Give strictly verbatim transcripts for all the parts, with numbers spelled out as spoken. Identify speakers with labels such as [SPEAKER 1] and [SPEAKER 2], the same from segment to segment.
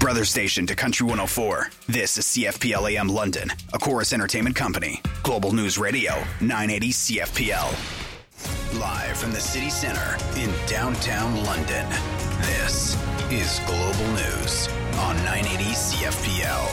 [SPEAKER 1] brother station to Country one oh four. This is C F P L A M London, a Chorus Entertainment Company. Global News Radio, nine eighty C F P L. Live from the city center in downtown London, this is Global News on nine eighty C F P L.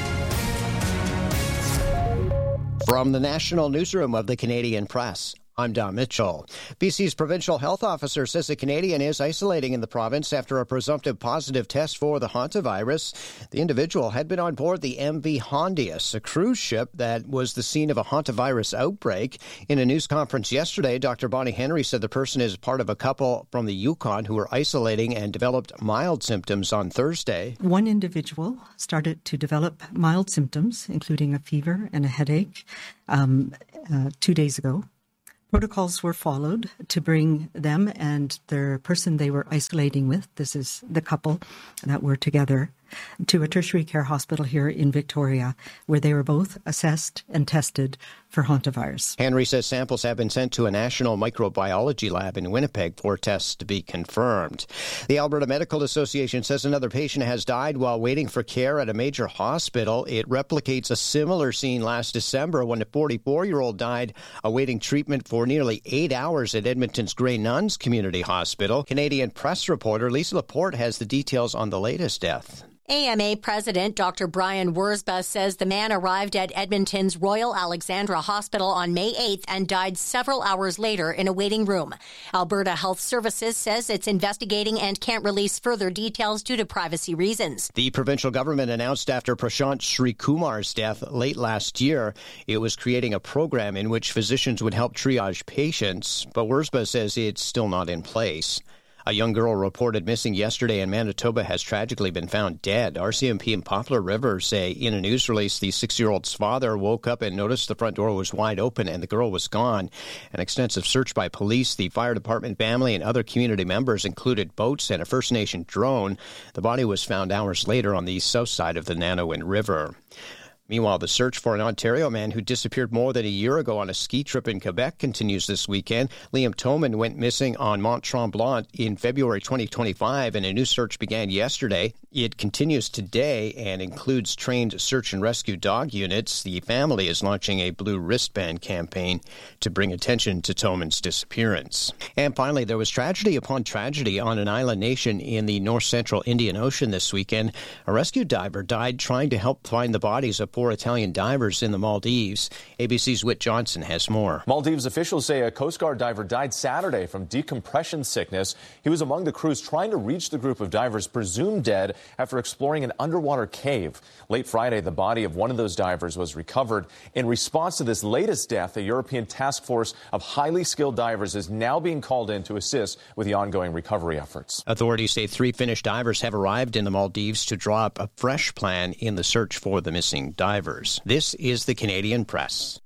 [SPEAKER 2] From the National Newsroom of the Canadian Press, I'm Don Mitchell. B C's provincial health officer says a Canadian is isolating in the province after a presumptive positive test for the hantavirus. The individual had been on board the M V Hondius, a cruise ship that was the scene of a hantavirus outbreak. In a news conference yesterday, Doctor Bonnie Henry said the person is part of a couple from the Yukon who were isolating and developed mild symptoms on Thursday.
[SPEAKER 3] One individual started to develop mild symptoms, including a fever and a headache, um, uh, two days ago. Protocols were followed to bring them and the person they were isolating with, this is the couple that were together, to a tertiary care hospital here in Victoria, where they were both assessed and tested for hantavirus.
[SPEAKER 2] Henry says samples have been sent to a national microbiology lab in Winnipeg for tests to be confirmed. The Alberta Medical Association says another patient has died while waiting for care at a major hospital. It replicates a similar scene last December when a forty-four-year-old died awaiting treatment for nearly eight hours at Edmonton's Grey Nuns Community Hospital. Canadian Press reporter Lisa Laporte has the details on the latest death.
[SPEAKER 4] A M A President Doctor Brian Wurzba says the man arrived at Edmonton's Royal Alexandra Hospital on May eighth and died several hours later in a waiting room. Alberta Health Services says it's investigating and can't release further details due to privacy reasons.
[SPEAKER 2] The provincial government announced after Prashant Shrikumar's death late last year, it was creating a program in which physicians would help triage patients, but Wurzba says it's still not in place. A young girl reported missing yesterday in Manitoba has tragically been found dead. R C M P and Poplar River say in a news release the six-year-old's father woke up and noticed the front door was wide open and the girl was gone. An extensive search by police, the fire department, family, and other community members included boats and a First Nation drone. The body was found hours later on the south side of the Nanowan River. Meanwhile, the search for an Ontario man who disappeared more than a year ago on a ski trip in Quebec continues this weekend. Liam Toman went missing on Mont Tremblant in February twenty twenty-five, and a new search began yesterday. It continues today and includes trained search and rescue dog units. The family is launching a blue wristband campaign to bring attention to Toman's disappearance. And finally, there was tragedy upon tragedy on an island nation in the north-central Indian Ocean this weekend. A rescue diver died trying to help find the bodies of four Italian divers in the Maldives. A B C's Whit Johnson has more.
[SPEAKER 5] Maldives officials say a Coast Guard diver died Saturday from decompression sickness. He was among the crews trying to reach the group of divers presumed dead after exploring an underwater cave. Late Friday, the body of one of those divers was recovered. In response to this latest death, a European task force of highly skilled divers is now being called in to assist with the ongoing recovery efforts.
[SPEAKER 2] Authorities say three Finnish divers have arrived in the Maldives to draw up a fresh plan in the search for the missing divers. Divers. This is the Canadian Press.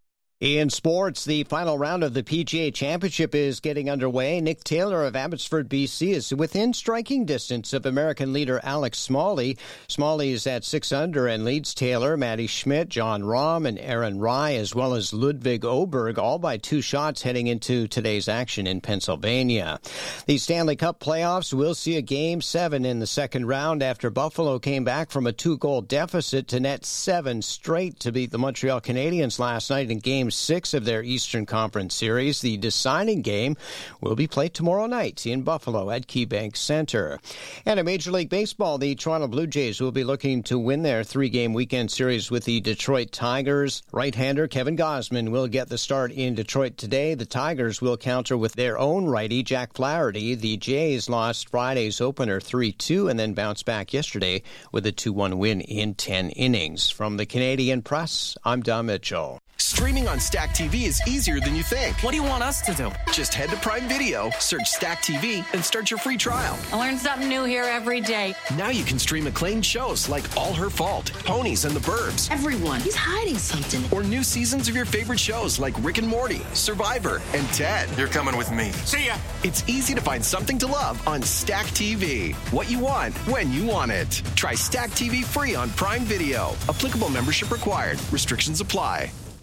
[SPEAKER 2] In sports, the final round of the P G A Championship is getting underway. Nick Taylor of Abbotsford, B C is within striking distance of American leader Alex Smalley. Smalley is at six under and leads Taylor, Matty Schmidt, John Rahm, and Aaron Rye, as well as Ludwig Oberg, all by two shots heading into today's action in Pennsylvania. The Stanley Cup playoffs will see a Game seven in the second round after Buffalo came back from a two-goal deficit to net seven straight to beat the Montreal Canadiens last night in Game six of their Eastern Conference Series. The deciding game will be played tomorrow night in Buffalo at KeyBank Center. And in Major League Baseball, the Toronto Blue Jays will be looking to win their three-game weekend series with the Detroit Tigers. Right-hander Kevin Gausman will get the start in Detroit today. The Tigers will counter with their own righty, Jack Flaherty. The Jays lost Friday's opener three two and then bounced back yesterday with a two one win in ten innings. From the Canadian Press, I'm Don Mitchell.
[SPEAKER 6] Streaming on Stack T V is easier than you think.
[SPEAKER 7] What do you want us to do?
[SPEAKER 6] Just head to Prime Video, search Stack T V, and start your free trial.
[SPEAKER 7] I learn something new here every day.
[SPEAKER 6] Now you can stream acclaimed shows like All Her Fault, Ponies and the Burbs.
[SPEAKER 8] Everyone, he's hiding something.
[SPEAKER 6] Or new seasons of your favorite shows like Rick and Morty, Survivor, and Ted.
[SPEAKER 9] You're coming with me.
[SPEAKER 6] See ya! It's easy to find something to love on Stack T V. What you want, when you want it. Try Stack T V free on Prime Video. Applicable membership required. Restrictions apply.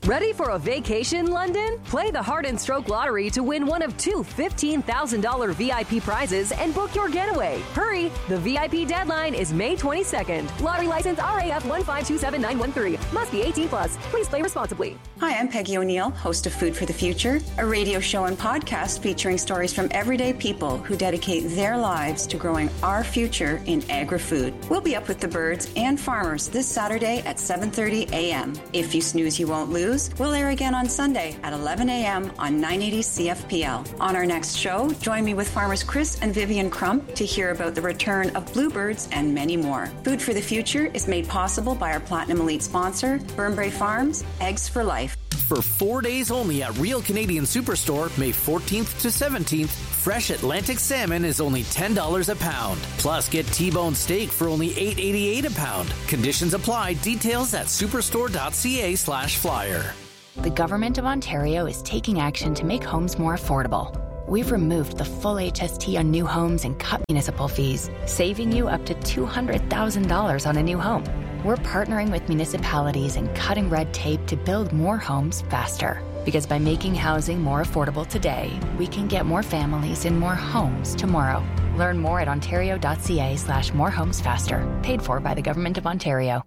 [SPEAKER 9] Ready for a vacation, London? Play the Heart and Stroke Lottery to win one of two fifteen thousand dollars V I P prizes and book your getaway. Hurry! The V I P deadline is May twenty-second. Lottery license R A F one five two seven nine one three. Must be eighteen plus. Please play responsibly.
[SPEAKER 10] Hi, I'm Peggy O'Neill, host of Food for the Future, a radio show and podcast featuring stories from everyday people who dedicate their lives to growing our future in agri-food. We'll be up with the birds and farmers this Saturday at seven thirty a.m. If you snooze, you won't lose. We'll air again on Sunday at eleven a.m. on nine eighty C F P L. On our next show, join me with farmers Chris and Vivian Crump to hear about the return of bluebirds and many more. Food for the Future is made possible by our Platinum Elite sponsor, Burnbrae Farms, Eggs for Life.
[SPEAKER 11] For four days only at Real Canadian Superstore, May fourteenth to seventeenth, fresh Atlantic salmon is only ten dollars a pound. Plus, get T-bone steak for only eight eighty-eight a pound. Conditions apply. Details at superstore.ca slash flyer.
[SPEAKER 12] The Government of Ontario is taking action to make homes more affordable. We've removed the full H S T on new homes and cut municipal fees, saving you up to two hundred thousand dollars on a new home. We're partnering with municipalities and cutting red tape to build more homes faster. Because by making housing more affordable today, we can get more families in more homes tomorrow. Learn more at ontario.ca slash more homes faster. Paid for by the Government of Ontario.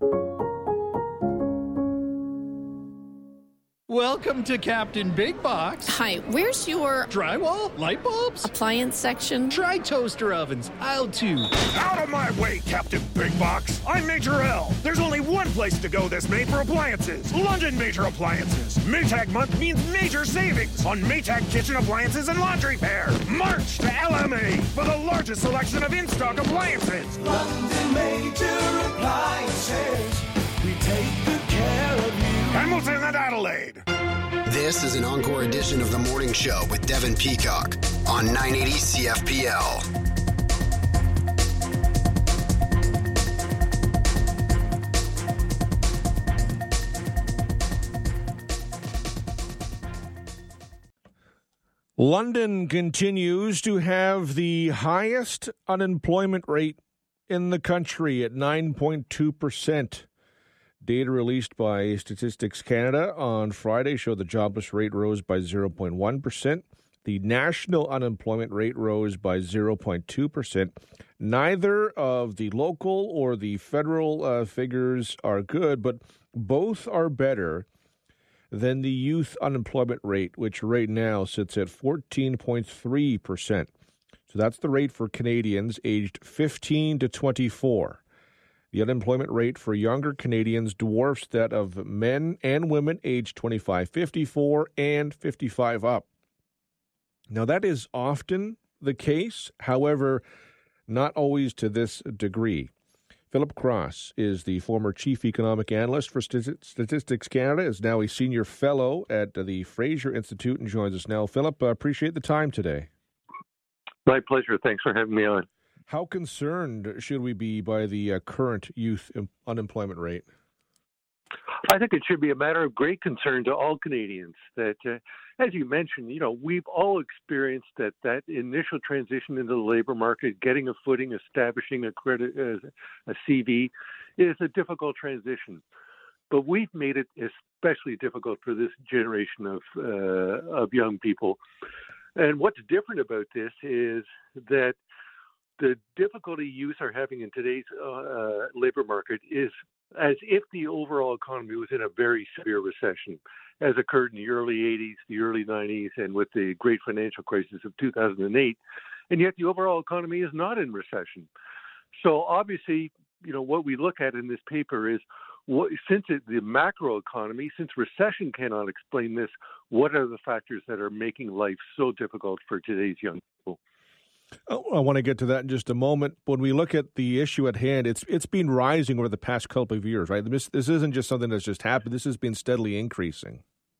[SPEAKER 13] Welcome to Captain Big Box.
[SPEAKER 14] Hi, where's your...
[SPEAKER 13] drywall? Light bulbs?
[SPEAKER 14] Appliance section?
[SPEAKER 13] Try toaster ovens. Aisle two.
[SPEAKER 15] Out of my way, Captain Big Box. I'm Major L. There's only one place to go this May for appliances. London Major Appliances. Maytag month means major savings on Maytag kitchen appliances and laundry pair. March to L M A for the largest selection of in-stock appliances.
[SPEAKER 16] London Major Appliances. We take good care of you.
[SPEAKER 15] Hamilton and Adelaide.
[SPEAKER 17] This is an encore edition of The Morning Show with Devin Peacock on nine eighty C F P L.
[SPEAKER 18] London continues to have the highest unemployment rate in the country at nine point two percent. Data released by Statistics Canada on Friday showed the jobless rate rose by zero point one percent. The national unemployment rate rose by zero point two percent. Neither of the local or the federal uh, figures are good, but both are better than the youth unemployment rate, which right now sits at fourteen point three percent. So that's the rate for Canadians aged fifteen to twenty-four. The unemployment rate for younger Canadians dwarfs that of men and women aged twenty-five to fifty-four and fifty-five up. Now, that is often the case, however, not always to this degree. Philip Cross is the former chief economic analyst for Statistics Canada, is now a senior fellow at the Fraser Institute and joins us now. Philip, I appreciate the time today.
[SPEAKER 19] My pleasure. Thanks for having me on.
[SPEAKER 18] How concerned should we be by the uh, current youth unemployment rate?
[SPEAKER 19] I think it should be a matter of great concern to all Canadians that, uh, as you mentioned, you know, we've all experienced that that initial transition into the labor market, getting a footing, establishing a credit, uh, a C V, is a difficult transition. But we've made it especially difficult for this generation of uh, of young people. And what's different about this is that the difficulty youth are having in today's uh, labor market is as if the overall economy was in a very severe recession, as occurred in the early eighties, the early nineties, and with the great financial crisis of two thousand eight. And yet the overall economy is not in recession. So obviously, you know, what we look at in this paper is, what, since it, the macro economy, since recession cannot explain this, what are the factors that are making life so difficult for today's young people?
[SPEAKER 18] Oh, I want to get to that in just a moment. When we look at the issue at hand, it's it's been rising over the past couple of years, right? This, this isn't just something that's just happened. This has been steadily increasing.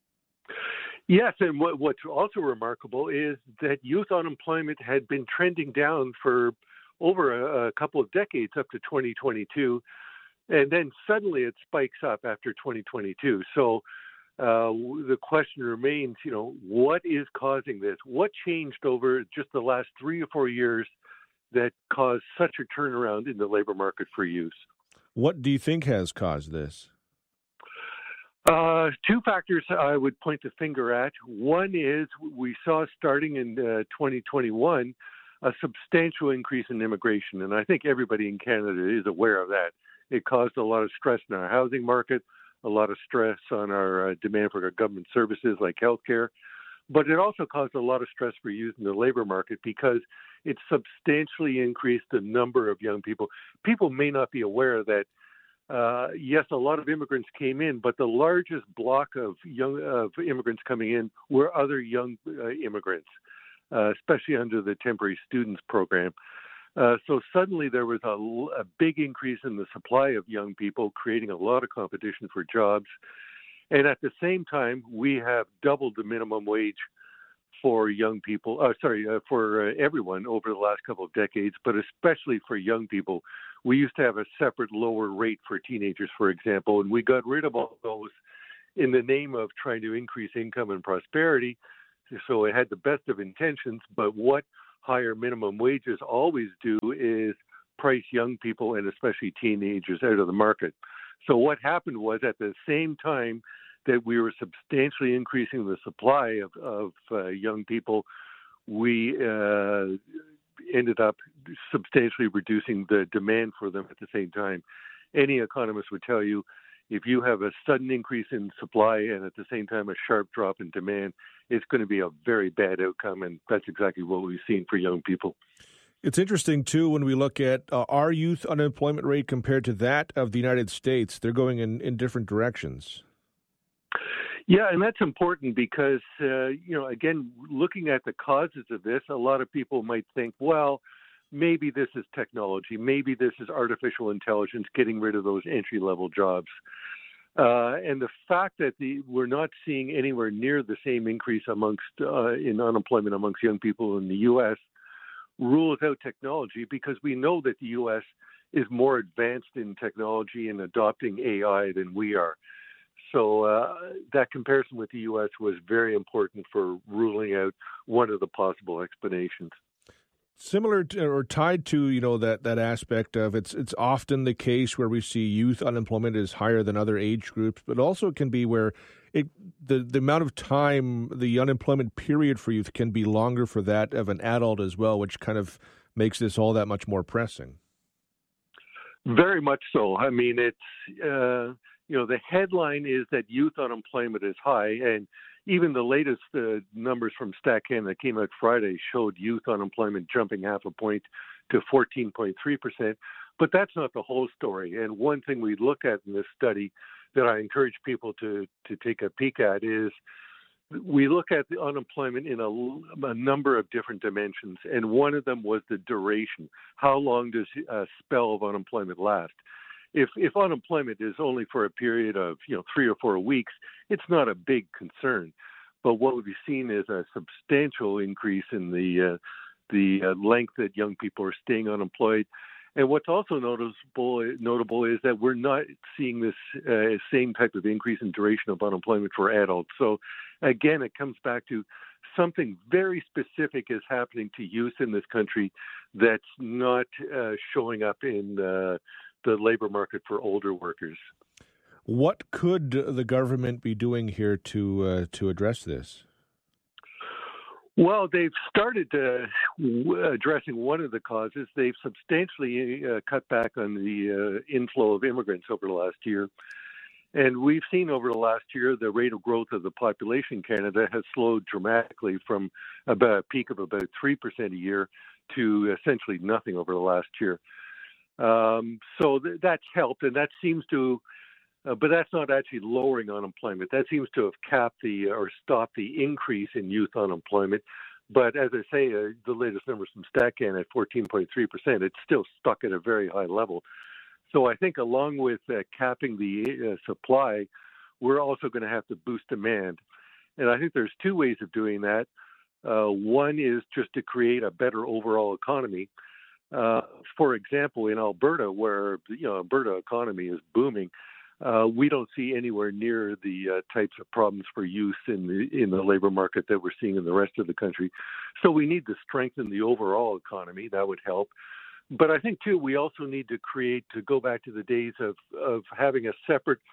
[SPEAKER 19] Yes, and what, what's also remarkable is that youth unemployment had been trending down for over a, a couple of decades up to twenty twenty-two, and then suddenly it spikes up after twenty twenty-two. So Uh, the question remains, you know, what is causing this? What changed over just the last three or four years that caused such a turnaround in the labor market for youth?
[SPEAKER 18] What do you think has caused this?
[SPEAKER 19] Uh, two factors I would point the finger at. One is we saw starting in uh, twenty twenty-one a substantial increase in immigration, and I think everybody in Canada is aware of that. It caused a lot of stress in our housing market, a lot of stress on our uh, demand for our government services like healthcare, but it also caused a lot of stress for youth in the labor market because it substantially increased the number of young people. People may not be aware that Uh, yes, a lot of immigrants came in, but the largest block of young of immigrants coming in were other young uh, immigrants, uh, especially under the temporary students program. Uh, so suddenly there was a, a big increase in the supply of young people, creating a lot of competition for jobs. And at the same time, we have doubled the minimum wage for young people, uh, sorry, uh, for uh, everyone over the last couple of decades, but especially for young people. We used to have a separate lower rate for teenagers, for example, and we got rid of all those in the name of trying to increase income and prosperity. So it had the best of intentions, but what higher minimum wages always do is price young people and especially teenagers out of the market. So what happened was at the same time that we were substantially increasing the supply of, of uh, young people, we uh, ended up substantially reducing the demand for them at the same time. Any economist would tell you if you have a sudden increase in supply and at the same time a sharp drop in demand, it's going to be a very bad outcome, and that's exactly what we've seen for young people.
[SPEAKER 18] It's interesting, too, when we look at uh, our youth unemployment rate compared to that of the United States. They're going in, in different directions.
[SPEAKER 19] Yeah, and that's important because, uh, you know, again, looking at the causes of this, a lot of people might think, well, maybe this is technology, maybe this is artificial intelligence getting rid of those entry-level jobs. Uh, and the fact that the, we're not seeing anywhere near the same increase amongst uh, in unemployment amongst young people in the U S rules out technology, because we know that the U S is more advanced in technology and adopting A I than we are. So uh, that comparison with the U S was very important for ruling out one of the possible explanations.
[SPEAKER 18] Similar to, or tied to, you know, that, that aspect of it's it's often the case where we see youth unemployment is higher than other age groups, but also it can be where it the, the amount of time, the unemployment period for youth can be longer for that of an adult as well, which kind of makes this all that much more pressing.
[SPEAKER 19] Very much so. I mean, it's, uh, you know, the headline is that youth unemployment is high, and even the latest uh, numbers from StatCan that came out Friday showed youth unemployment jumping half a point to fourteen point three percent. But that's not the whole story. And one thing we look at in this study that I encourage people to, to take a peek at is we look at the unemployment in a, a number of different dimensions. And one of them was the duration. How long does a spell of unemployment last? If if unemployment is only for a period of, you know, three or four weeks, it's not a big concern. But what we've seen is a substantial increase in the uh, the uh, length that young people are staying unemployed. And what's also noticeable notable is that we're not seeing this uh, same type of increase in duration of unemployment for adults. So again, it comes back to something very specific is happening to youth in this country that's not uh, showing up in uh, the labor market for older workers.
[SPEAKER 18] What could the government be doing here to uh, to address this?
[SPEAKER 19] Well, they've started uh, w- addressing one of the causes. They've substantially uh, cut back on the uh, inflow of immigrants over the last year. And we've seen over the last year the rate of growth of the population in Canada has slowed dramatically from about a peak of about three percent a year to essentially nothing over the last year. Um, so th- that's helped, and that seems to, uh, but that's not actually lowering unemployment. That seems to have capped the or stopped the increase in youth unemployment. But as I say, uh, the latest numbers from StatCan at fourteen point three percent, it's still stuck at a very high level. So I think along with uh, capping the uh, supply, we're also going to have to boost demand. And I think there's two ways of doing that. Uh, one is just to create a better overall economy. Uh, for example, in Alberta, where you know Alberta economy is booming, uh, we don't see anywhere near the uh, types of problems for youth in the in the labor market that we're seeing in the rest of the country. So we need to strengthen the overall economy. That would help. But I think too, we also need to create to go back to the days of of having a separate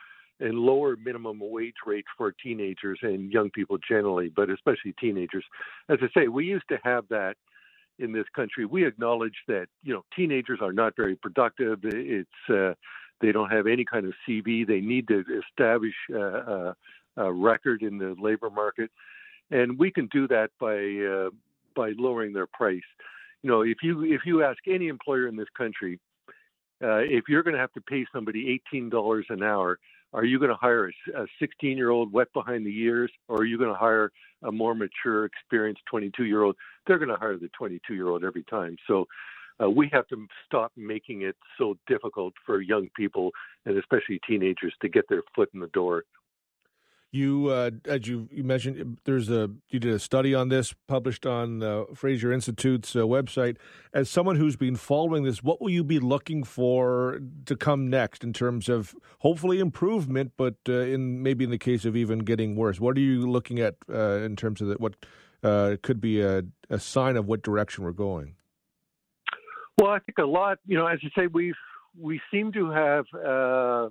[SPEAKER 19] and lower minimum wage rates for teenagers and young people generally, but especially teenagers. As I say, we used to have that in this country. We acknowledge that, you know, teenagers are not very productive. It's uh, they don't have any kind of C V. They need to establish uh, a, a record in the labor market, and we can do that by uh, by lowering their price. You know, if you if you ask any employer in this country, uh, if you're going to have to pay somebody eighteen dollars an hour, are you going to hire a sixteen-year-old wet behind the ears, or are you going to hire a more mature, experienced twenty-two-year-old? They're going to hire the twenty-two-year-old every time. So uh, we have to stop making it so difficult for young people, and especially teenagers, to get their foot in the door.
[SPEAKER 18] You, uh, as you, you mentioned, there's a you did a study on this published on the Fraser Institute's uh, website. As someone who's been following this, what will you be looking for to come next in terms of hopefully improvement, but uh, in maybe in the case of even getting worse? What are you looking at uh, in terms of the, what uh, could be a, a sign of what direction we're going?
[SPEAKER 19] Well, I think a lot. You know, as you say, we we seem to have. Uh,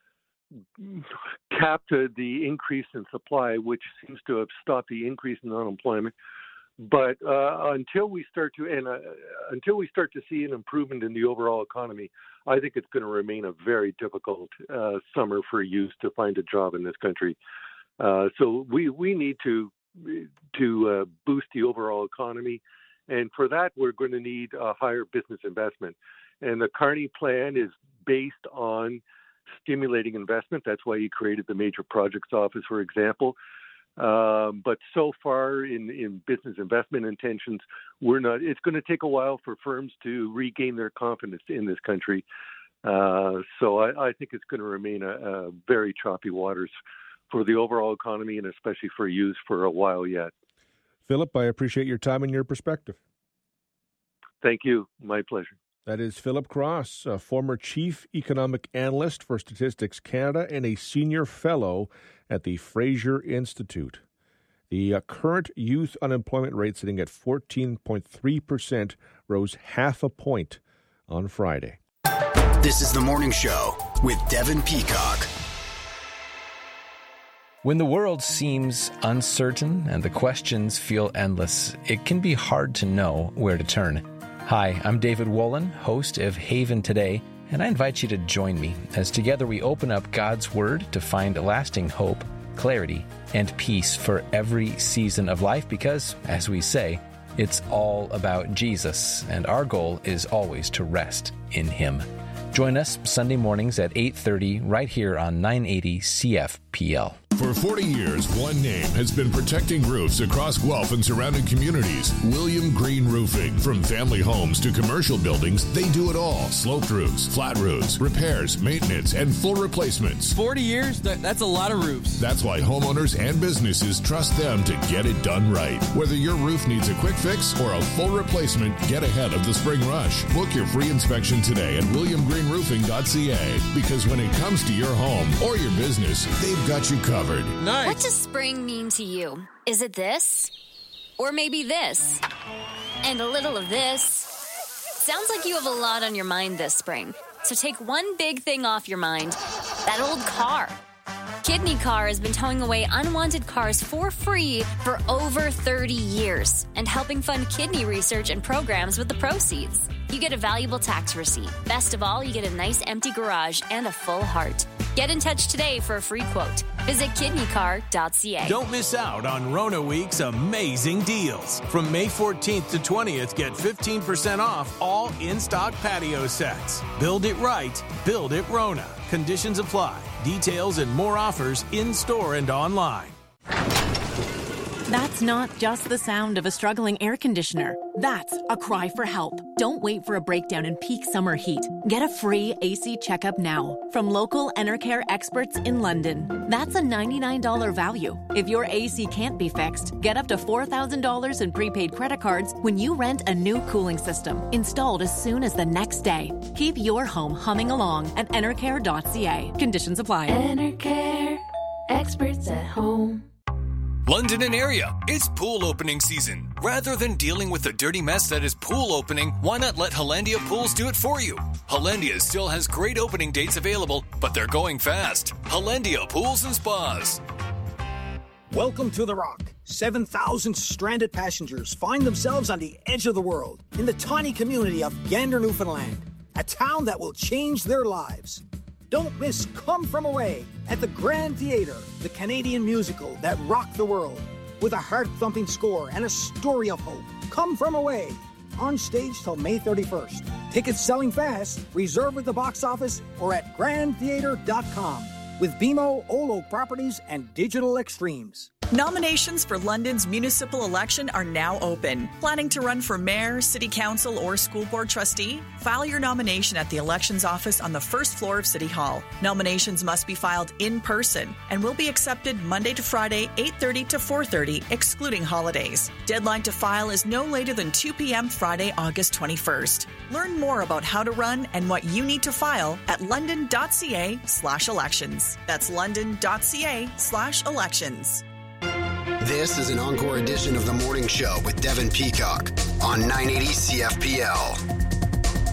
[SPEAKER 19] capped the increase in supply, which seems to have stopped the increase in unemployment. But uh, until we start to and uh, until we start to see an improvement in the overall economy, I think it's going to remain a very difficult uh, summer for youth to find a job in this country. Uh, so we we need to to uh, boost the overall economy, and for that we're going to need a higher business investment. And the Carney plan is based on stimulating investment. That's why he created the Major Projects Office, for example. Um, but so far in, in business investment intentions, we're not. It's going to take a while for firms to regain their confidence in this country. Uh, so I, I think it's going to remain a, a very choppy waters for the overall economy and especially for youth for a while yet.
[SPEAKER 18] Philip, I appreciate your time and your perspective.
[SPEAKER 19] Thank you. My pleasure.
[SPEAKER 18] That is Philip Cross, a former chief economic analyst for Statistics Canada and a senior fellow at the Fraser Institute. The uh, current youth unemployment rate sitting at fourteen point three percent rose half a point on Friday.
[SPEAKER 17] This is The Morning Show with Devin Peacock.
[SPEAKER 20] When the world seems uncertain and the questions feel endless, it can be hard to know where to turn. Hi, I'm David Wolin, host of Haven Today, and I invite you to join me as together we open up God's Word to find lasting hope, clarity, and peace for every season of life because, as we say, it's all about Jesus, and our goal is always to rest in Him. Join us Sunday mornings at eight thirty right here on nine eighty C F P L.
[SPEAKER 21] For forty years, one name has been protecting roofs across Guelph and surrounding communities. William Green Roofing. From family homes to commercial buildings, they do it all. Sloped roofs, flat roofs, repairs, maintenance, and full replacements.
[SPEAKER 22] forty years? That, that's a lot of roofs.
[SPEAKER 21] That's why homeowners and businesses trust them to get it done right. Whether your roof needs a quick fix or a full replacement, get ahead of the spring rush. Book your free inspection today at william green roofing dot c a because when it comes to your home or your business, they've got you covered.
[SPEAKER 23] Nice. What does spring mean to you? Is it this? Or maybe this? And a little of this? Sounds like you have a lot on your mind this spring. So take one big thing off your mind. That old car. Kidney Car has been towing away unwanted cars for free for over thirty years and helping fund kidney research and programs with the proceeds. You get a valuable tax receipt. Best of all, you get a nice empty garage and a full heart. Get in touch today for a free quote. Visit kidney car dot c a.
[SPEAKER 24] Don't miss out on Rona Week's amazing deals. From May fourteenth to twentieth, get fifteen percent off all in-stock patio sets. Build it right. Build it Rona. Conditions apply. Details and more offers in-store and online.
[SPEAKER 25] That's not just the sound of a struggling air conditioner. That's a cry for help. Don't wait for a breakdown in peak summer heat. Get a free A C checkup now from local Enercare experts in London. That's a ninety-nine dollars value. If your A C can't be fixed, get up to four thousand dollars in prepaid credit cards when you rent a new cooling system, installed as soon as the next day. Keep your home humming along at enercare dot c a. Conditions apply.
[SPEAKER 26] Enercare, experts at home.
[SPEAKER 27] London and area, it's pool opening season. Rather than dealing with the dirty mess that is pool opening, why not let Hollandia Pools do it for you? Hollandia still has great opening dates available, but they're going fast. Hollandia Pools and Spas.
[SPEAKER 1] Welcome to The Rock. seven thousand stranded passengers find themselves on the edge of the world in the tiny community of Gander, Newfoundland, a town that will change their lives. Don't miss Come From Away at the Grand Theatre, the Canadian musical that rocked the world, with a heart-thumping score and a story of hope. Come From Away, on stage till May thirty-first. Tickets selling fast. Reserve at the box office or at grand theatre dot com. With B M O, Olo Properties, and Digital Extremes.
[SPEAKER 2] Nominations for London's municipal election are now open. Planning to run for mayor, city council, or school board trustee? File your nomination at the elections office on the first floor of City Hall. Nominations must be filed in person and will be accepted Monday to Friday, eight thirty to four thirty, excluding holidays. Deadline to file is no later than two p.m. Friday, August twenty-first. Learn more about how to run and what you need to file at london.ca slash elections. That's london.ca slash elections.
[SPEAKER 17] This is an encore edition of The Morning Show with Devin Peacock on nine eighty C F P L.